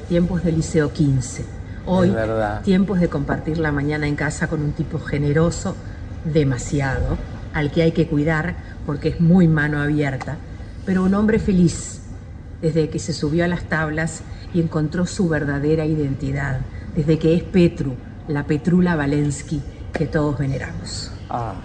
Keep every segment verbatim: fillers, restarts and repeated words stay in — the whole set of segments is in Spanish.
tiempos de Liceo quince. Hoy, tiempos de compartir la mañana en casa con un tipo generoso, demasiado, al que hay que cuidar porque es muy mano abierta, pero un hombre feliz desde que se subió a las tablas y encontró su verdadera identidad, desde que es Petru, la Petrula Valensky que todos veneramos. Ah.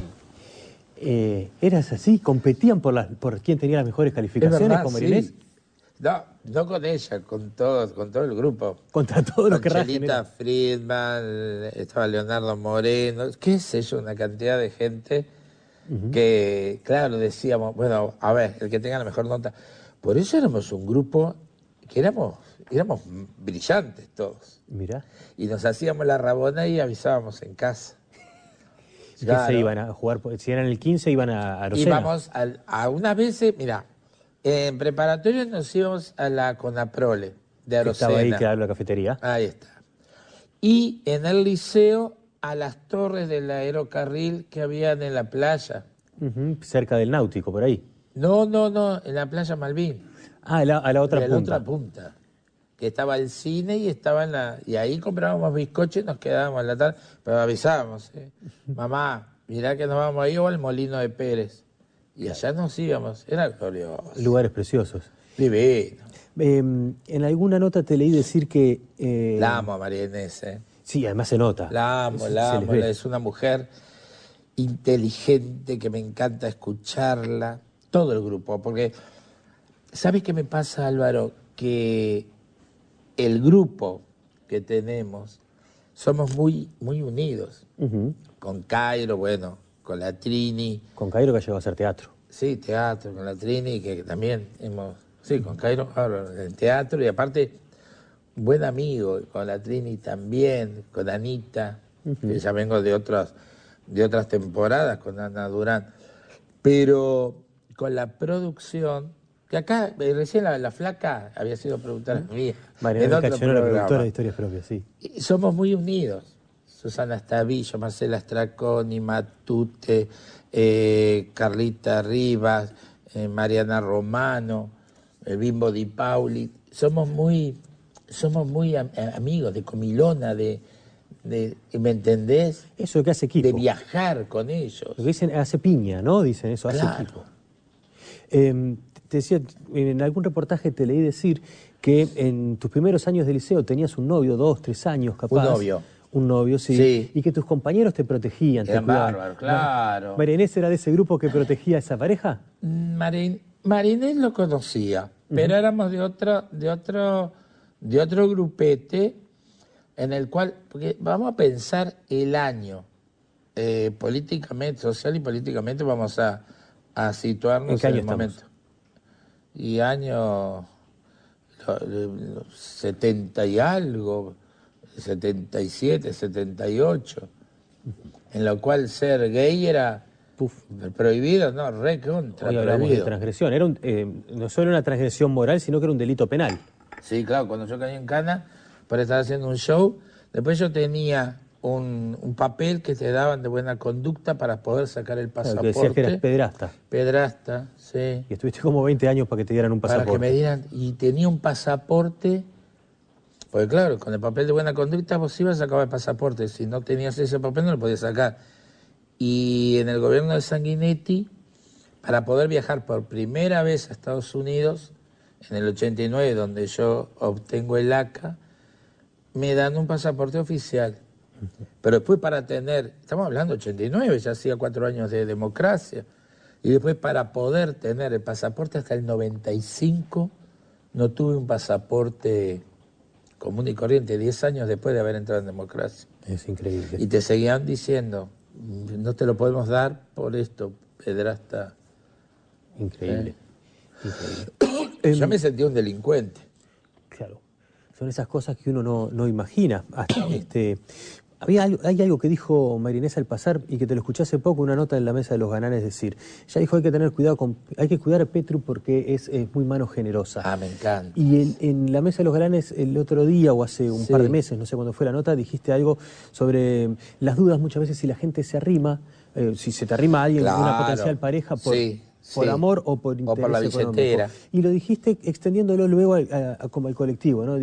Eh, ¿Eras así? ¿Competían por, las, por quién tenía las mejores calificaciones verdad, con Marinés? Sí. No, no con ella, con todo, con todo el grupo. Contra todo lo que Chelita Friedman, estaba Leonardo Moreno, qué sé yo, una cantidad de gente uh-huh. que, claro, decíamos, bueno, a ver, el que tenga la mejor nota. Por eso éramos un grupo que éramos, éramos brillantes todos. Mirá. Y nos hacíamos la rabona y avisábamos en casa. ¿Qué claro. se iban a jugar? Si eran el quince, iban a Arocena. Íbamos a, a unas veces, mira, en preparatorio nos íbamos a la Conaprole de Arocena. Estaba ahí, claro, la cafetería. Ahí está. Y en el liceo a las torres del aerocarril que habían en la playa. Uh-huh. Cerca del Náutico, por ahí. No, no, no, en la playa Malvin. Ah, a la, a la otra de punta. La otra punta. Que estaba el cine y estaba en la... Y ahí comprábamos bizcochos y nos quedábamos en la tarde. Pero avisábamos, ¿eh? Mamá, mirá que nos vamos ahí o al Molino de Pérez. Y allá nos íbamos. Era glorioso. Lugares preciosos. Divino. Eh, en alguna nota te leí decir que... Eh... La amo a María Inés, ¿eh? Sí, además se nota. La amo, la amo. Es una mujer inteligente que me encanta escucharla. Todo el grupo. Porque, ¿sabes qué me pasa, Álvaro? Que el grupo que tenemos somos muy, muy unidos. Uh-huh. Con Cairo, bueno, con la Trini. Con Cairo que ha llegado a hacer teatro. Sí, teatro, con la Trini, que también hemos... Sí, con Cairo, ahora en teatro, y aparte, buen amigo, con la Trini también, con Anita, uh-huh. que ya vengo de otras, de otras temporadas, con Ana Durán. Pero con la producción... Que acá, recién la, la flaca había sido productora ¿Mm? mía. Mariana Cachonera, productora de historias propias, sí. Y somos muy unidos. Susana Estavillo, Marcela Straconi, Matute, eh, Carlita Rivas, eh, Mariana Romano, el Bimbo Di Pauli. Somos muy, somos muy am amigos de comilona, de, de, ¿me entendés? Eso que hace equipo. De viajar con ellos. Lo que dicen, hace piña, ¿no? Dicen eso, claro. hace equipo. Eh, Te decía, en algún reportaje te leí decir que en tus primeros años de liceo tenías un novio, dos, tres años capaz. Un novio. Un novio, sí. sí. Y que tus compañeros te protegían, Eran te cuidaban. Bárbaro, claro. ¿María Inés era de ese grupo que protegía a esa pareja? Marín, María Inés lo conocía, uh-huh. pero éramos de otro, de otro, de otro grupete en el cual, porque vamos a pensar el año, eh, políticamente, social y políticamente vamos a, a situarnos ¿En qué año en el estamos? momento. Y año setenta y algo, setenta y siete, setenta y ocho, en lo cual ser gay era Puf. prohibido, no, re contra Hoy hablamos prohibido. de transgresión, era un, eh, no solo una transgresión moral, sino que era un delito penal. Sí, claro, cuando yo caí en cana por estar haciendo un show, después yo tenía un, un papel que te daban de buena conducta para poder sacar el pasaporte. Claro, que decías que eras pedrasta. Pedrasta, sí. Y estuviste como veinte años para que te dieran un pasaporte. Para que me dieran, y tenía un pasaporte, porque claro, con el papel de buena conducta vos ibas a sacar el pasaporte, si no tenías ese papel no lo podías sacar. Y en el gobierno de Sanguinetti, para poder viajar por primera vez a Estados Unidos, en el ochenta y nueve, donde yo obtengo el A C A, me dan un pasaporte oficial. Pero después para tener, estamos hablando de ochenta y nueve, ya hacía cuatro años de democracia, y después para poder tener el pasaporte hasta el noventa y cinco, no tuve un pasaporte común y corriente, diez años después de haber entrado en democracia. Es increíble. Y te seguían diciendo, no te lo podemos dar por esto, pedrasta. Increíble. ¿Eh? Increíble. Yo me sentí un delincuente. Claro. Son esas cosas que uno no, no imagina. Este, había algo, hay algo que dijo María Inés al pasar y que te lo escuché hace poco, una nota en la mesa de los gananes, decir, ella dijo hay que tener cuidado con, hay que cuidar a Petru porque es, es muy mano generosa. Ah, me encanta. Y en, en la mesa de los gananes el otro día o hace un sí. par de meses, no sé cuándo fue la nota, dijiste algo sobre las dudas muchas veces si la gente se arrima, eh, si se te arrima a alguien, claro. una potencial pareja por... Sí. Por sí. amor o por interés o por la billetera. Económico. Y lo dijiste extendiéndolo luego a, a, a, como al colectivo, ¿no?